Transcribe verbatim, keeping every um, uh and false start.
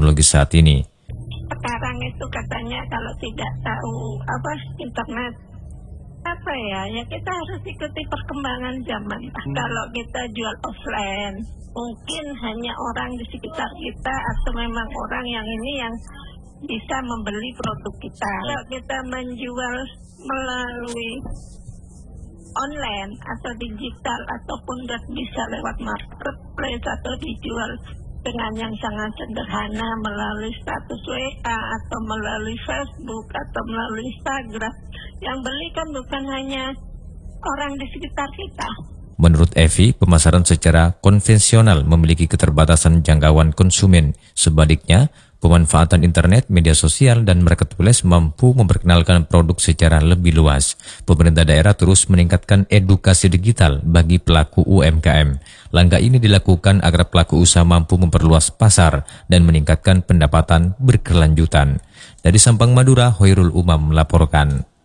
teknologi saat ini. Sekarang itu katanya kalau tidak tahu apa internet, apa ya, ya kita harus ikuti perkembangan zaman. Hmm. Kalau kita jual offline, mungkin hanya orang di sekitar kita atau memang orang yang ini yang bisa membeli produk kita. Kalau kita menjual melalui online atau digital ataupun bisa lewat marketplace atau dijual dengan yang sangat sederhana melalui status W A atau melalui Facebook atau melalui Instagram, yang beli kan bukan hanya orang di sekitar kita. Menurut Evi, pemasaran secara konvensional memiliki keterbatasan jangkauan konsumen. Sebaliknya, pemanfaatan internet, media sosial, dan marketplace mampu memperkenalkan produk secara lebih luas. Pemerintah daerah terus meningkatkan edukasi digital bagi pelaku U M K M. Langkah ini dilakukan agar pelaku usaha mampu memperluas pasar dan meningkatkan pendapatan berkelanjutan. Dari Sampang, Madura, Hoirul Umam melaporkan.